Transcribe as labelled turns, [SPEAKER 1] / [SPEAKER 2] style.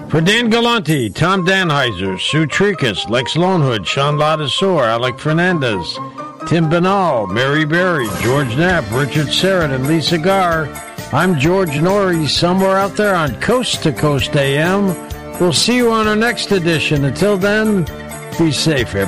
[SPEAKER 1] For Dan Galante, Tom Danheiser, Sue Tricus, Lex Lonehood, Sean Ladasor, Alec Fernandez, Tim Banal, Mary Berry, George Knapp, Richard Serrett, and Lisa Garr, I'm George Norrie, somewhere out there on Coast to Coast AM. We'll see you on our next edition. Until then, be safe, everybody.